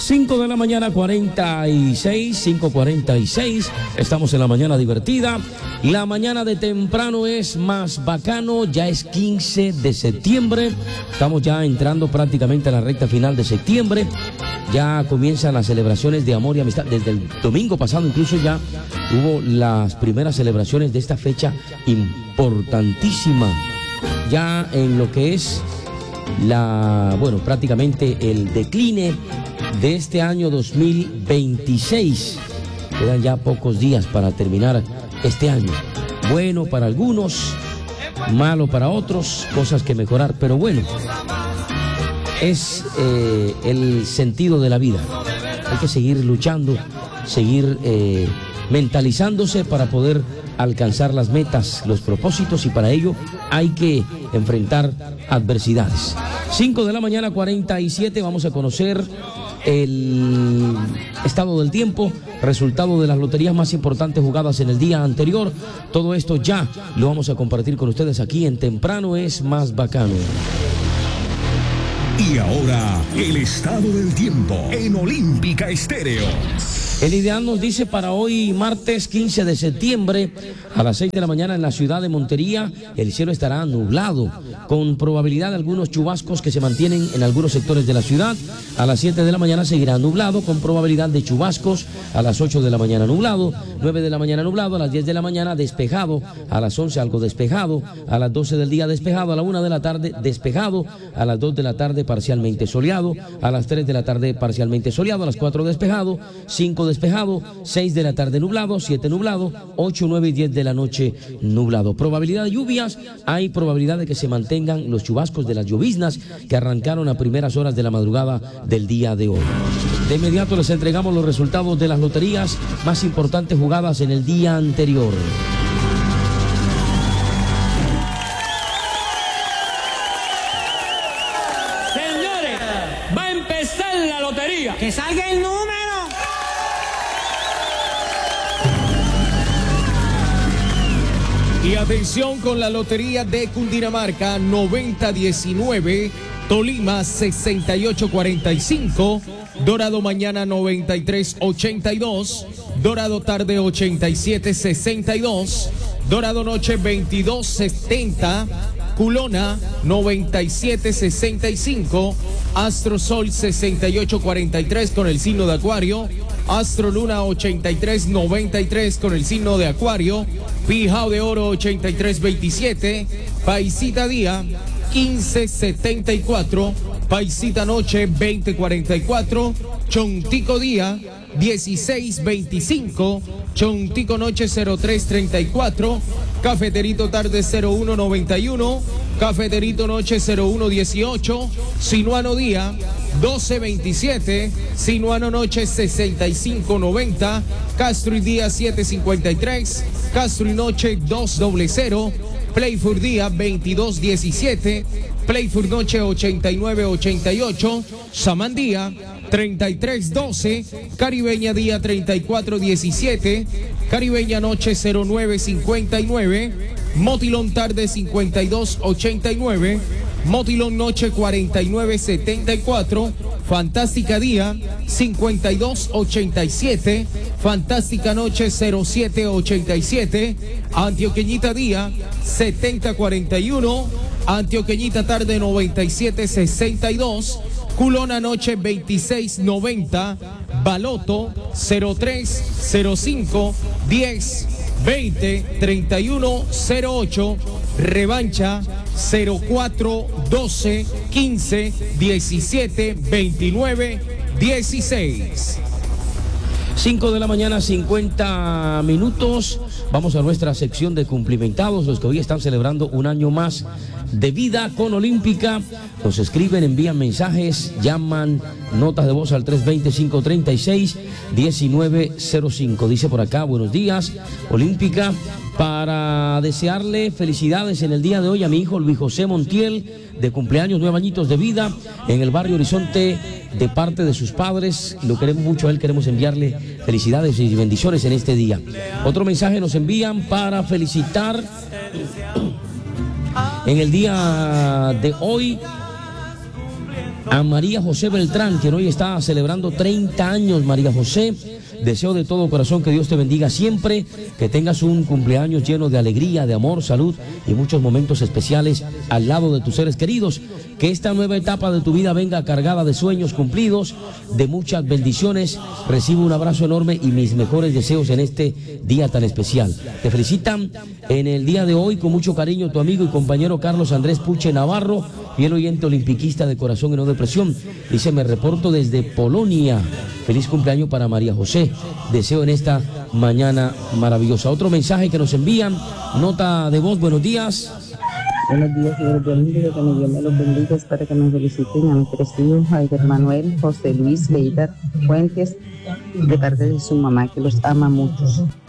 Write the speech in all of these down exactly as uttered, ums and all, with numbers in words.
cinco de la mañana, cuarenta y seis, cinco cuarenta y seis. Estamos en la mañana divertida. La mañana de temprano es más bacano. Ya es quince de septiembre. Estamos ya entrando prácticamente a la recta final de septiembre. Ya comienzan las celebraciones de amor y amistad. Desde el domingo pasado incluso ya hubo las primeras celebraciones de esta fecha importantísima. Ya en lo que es la, bueno, prácticamente el decline de este año dos mil veintiséis. Quedan ya pocos días para terminar este año. Bueno para algunos, malo para otros, cosas que mejorar, pero bueno, es eh, el sentido de la vida. Hay que seguir luchando, seguir eh, mentalizándose para poder alcanzar las metas, los propósitos, y para ello hay que enfrentar adversidades. cinco de la mañana, cuarenta y siete, vamos a conocer el estado del tiempo, resultado de las loterías más importantes jugadas en el día anterior. Todo esto ya lo vamos a compartir con ustedes aquí en Temprano es Más Bacano. Y ahora, el estado del tiempo en Olímpica Estéreo. El ideal nos dice para hoy martes quince de septiembre a las seis de la mañana en la ciudad de Montería el cielo estará nublado con probabilidad de algunos chubascos que se mantienen en algunos sectores de la ciudad. A las siete de la mañana seguirá nublado con probabilidad de chubascos. A las ocho de la mañana nublado, nueve de la mañana nublado, a las diez de la mañana despejado, a las once algo despejado, a las doce del día despejado, a la una de la tarde despejado, a las dos de la tarde parcialmente soleado, a las tres de la tarde parcialmente soleado, a las cuatro despejado, cinco despejado, seis de la tarde nublado, siete nublado, ocho, nueve y diez de la noche nublado. Probabilidad de lluvias, hay probabilidad de que se mantengan los chubascos de las lloviznas que arrancaron a primeras horas de la madrugada del día de hoy. De inmediato les entregamos los resultados de las loterías más importantes jugadas en el día anterior. Señores, va a empezar la lotería. ¡Que salga el número! Y atención con la lotería de Cundinamarca, noventa diecinueve, Tolima sesenta y ocho cuarenta y cinco, Dorado mañana noventa y tres ochenta y dos, Dorado tarde ochenta y siete sesenta y dos, Dorado noche veintidós setenta, Culona noventa y siete sesenta y cinco, Astro Sol sesenta y ocho cuarenta y tres con el signo de Acuario, Astro Luna ochenta y tres noventa y tres con el signo de Acuario, Pijao de Oro ochenta y tres veintisiete, Paisita Día quince setenta y cuatro, Paisita Noche veinte cuarenta y cuatro, Chontico Día dieciséis veinticinco, Chontico Noche cero tres treinta y cuatro, Cafeterito Tarde cero uno noventa y uno, Cafeterito Noche cero uno dieciocho, Sinuano Día doce veintisiete, Sinuano Noche sesenta y cinco noventa, Castro y Día siete cincuenta y tres, Castro y Noche dos cero cero, Playfur Día veintidós diecisiete, Playfur Noche ochenta y nueve ochenta y ocho, Samandía treinta y tres doce, Caribeña Día treinta y cuatro diecisiete, Caribeña Noche cero nueve cincuenta y nueve, Motilón Tarde cincuenta y dos ochenta y nueve, Motilón Noche cuarenta y nueve setenta y cuatro, Fantástica Día cincuenta y dos ochenta y siete, Fantástica Noche cero siete ochenta y siete, Antioqueñita Día setenta cuarenta y uno, Antioqueñita Tarde noventa y siete sesenta y dos, Culona Noche veintiséis noventa, Baloto cero tres cero cinco diez veinte treinta y uno cero ocho, Revancha cero cuatro doce quince diecisiete veintinueve dieciséis. cinco de la mañana, cincuenta minutos. Vamos a nuestra sección de cumplimentados, los que hoy están celebrando un año más de vida con Olímpica. Nos escriben, envían mensajes, llaman, notas de voz al tres veinte, cinco treinta y seis, diecinueve cero cinco. Dice por acá, buenos días, Olímpica, para desearle felicidades en el día de hoy a mi hijo Luis José Montiel, de cumpleaños, nueve añitos de vida, en el barrio Horizonte, de parte de sus padres. Lo queremos mucho a él, queremos enviarle felicidades y bendiciones en este día. Otro mensaje nos envían para felicitar en el día de hoy A María José Beltrán, quien hoy está celebrando treinta años. María José, deseo de todo corazón que Dios te bendiga siempre, que tengas un cumpleaños lleno de alegría, de amor, salud y muchos momentos especiales al lado de tus seres queridos. Que esta nueva etapa de tu vida venga cargada de sueños cumplidos, de muchas bendiciones. Recibe un abrazo enorme y mis mejores deseos en este día tan especial. Te felicitan en el día de hoy con mucho cariño tu amigo y compañero Carlos Andrés Puche Navarro, fiel oyente olimpiquista de corazón y no de presión. Dice, me reporto desde Polonia. Feliz cumpleaños para María José. Deseo en esta mañana maravillosa. Otro mensaje que nos envían, nota de voz, buenos días. Buenos días, señor Dios, que mi Dios me los bendiga, es para que me feliciten a mi crecido, a Aider Manuel, José Luis Leida Fuentes, de parte de su mamá, que los ama mucho.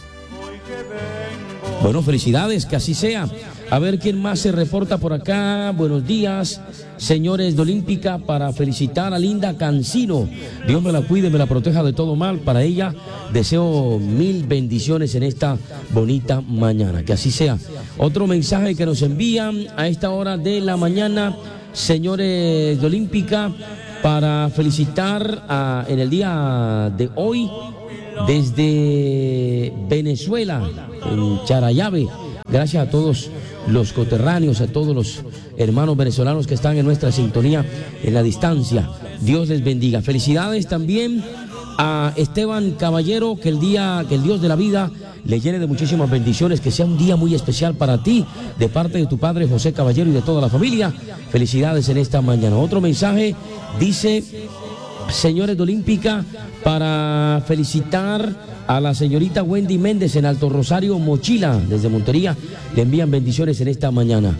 Bueno, felicidades, que así sea. A ver quién más se reporta por acá. Buenos días, señores de Olímpica, para felicitar a Linda Cancino. Dios me la cuide, me la proteja de todo mal. Para ella deseo mil bendiciones en esta bonita mañana, que así sea. Otro mensaje que nos envían a esta hora de la mañana, señores de Olímpica, para felicitar a, en el día de hoy desde Venezuela, en Charayave. Gracias a todos los coterráneos, a todos los hermanos venezolanos que están en nuestra sintonía en la distancia. Dios les bendiga. Felicidades también a Esteban Caballero, que el día, que el Dios de la vida le llene de muchísimas bendiciones, que sea un día muy especial para ti, de parte de tu padre José Caballero y de toda la familia. Felicidades en esta mañana. Otro mensaje dice, señores de Olímpica, para felicitar a la señorita Wendy Méndez en Alto Rosario, Mochila, desde Montería. Le envían bendiciones en esta mañana.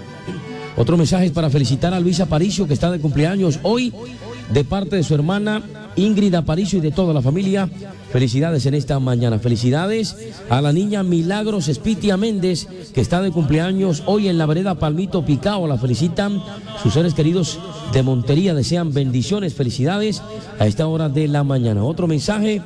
Otro mensaje es para felicitar a Luis Aparicio, que está de cumpleaños hoy, de parte de su hermana Ingrid Aparicio y de toda la familia. Felicidades en esta mañana. Felicidades a la niña Milagros Espitia Méndez, que está de cumpleaños hoy en la vereda Palmito Picao. La felicitan sus seres queridos de Montería. Desean bendiciones, felicidades a esta hora de la mañana. Otro mensaje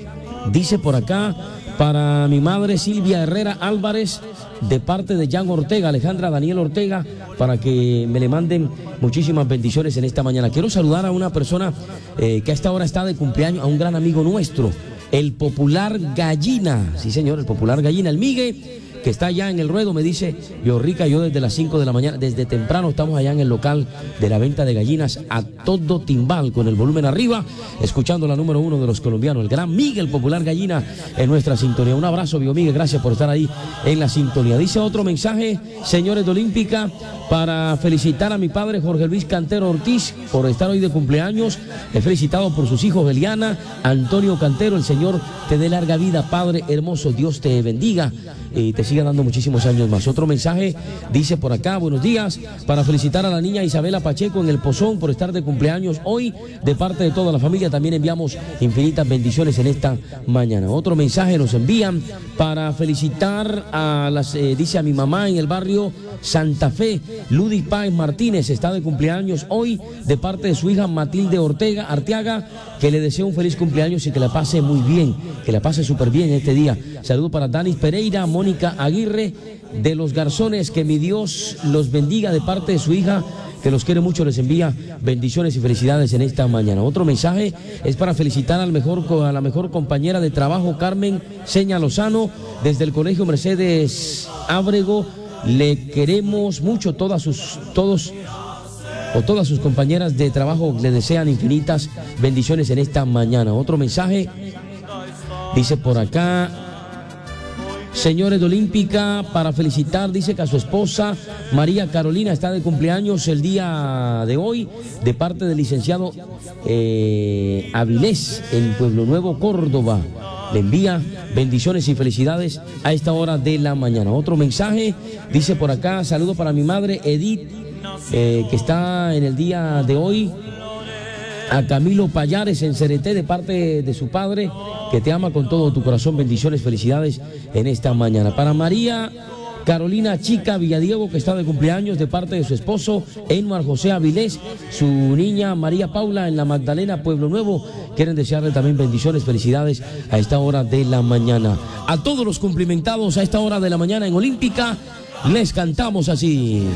dice por acá, para mi madre Silvia Herrera Álvarez, de parte de Jan Ortega, Alejandra Daniel Ortega, para que me le manden muchísimas bendiciones en esta mañana. Quiero saludar a una persona eh, que a esta hora está de cumpleaños, a un gran amigo nuestro, el Popular Gallina. Sí, señor, el Popular Gallina, el Migue, que está allá en el ruedo, me dice, yo rica, yo desde las cinco de la mañana, desde temprano estamos allá en el local de la venta de gallinas a todo timbal, con el volumen arriba, escuchando la número uno de los colombianos, el gran Miguel Popular Gallina, en nuestra sintonía. Un abrazo, Bio Miguel, gracias por estar ahí en la sintonía. Dice otro mensaje, señores de Olímpica, para felicitar a mi padre Jorge Luis Cantero Ortiz por estar hoy de cumpleaños. He felicitado por sus hijos Eliana, Antonio Cantero. El Señor te dé larga vida, Padre hermoso, Dios te bendiga y te siga dando muchísimos años más. Otro mensaje dice por acá, buenos días, para felicitar a la niña Isabela Pacheco en el Pozón por estar de cumpleaños hoy, de parte de toda la familia. También enviamos infinitas bendiciones en esta mañana. Otro mensaje nos envían para felicitar a las, eh, dice a mi mamá en el barrio Santa Fe, Ludis Páez Martínez, está de cumpleaños hoy, de parte de su hija Matilde Ortega Arteaga, que le deseo un feliz cumpleaños y que la pase muy bien, que la pase súper bien este día. Saludo para Danis Pereira, Mónica Aguirre de Los Garzones, que mi Dios los bendiga, de parte de su hija, que los quiere mucho, les envía bendiciones y felicidades en esta mañana. Otro mensaje es para felicitar al mejor, a la mejor compañera de trabajo, Carmen Seña Lozano, desde el Colegio Mercedes Ábrego. Le queremos mucho, todas sus, todos o todas sus compañeras de trabajo le desean infinitas bendiciones en esta mañana. Otro mensaje dice por acá, señores de Olímpica, para felicitar, dice que a su esposa María Carolina está de cumpleaños el día de hoy, de parte del licenciado eh, Avilés en Pueblo Nuevo, Córdoba. Le envía bendiciones y felicidades a esta hora de la mañana. Otro mensaje dice por acá, saludo para mi madre Edith, eh, que está en el día de hoy, a Camilo Payares en Cereté, de parte de su padre, que te ama con todo tu corazón. Bendiciones, felicidades en esta mañana. Para María Carolina Chica Villadiego, que está de cumpleaños, de parte de su esposo Enmar José Avilés, su niña María Paula en la Magdalena, Pueblo Nuevo. Quieren desearle también bendiciones, felicidades a esta hora de la mañana. A todos los cumplimentados a esta hora de la mañana en Olímpica, les cantamos así.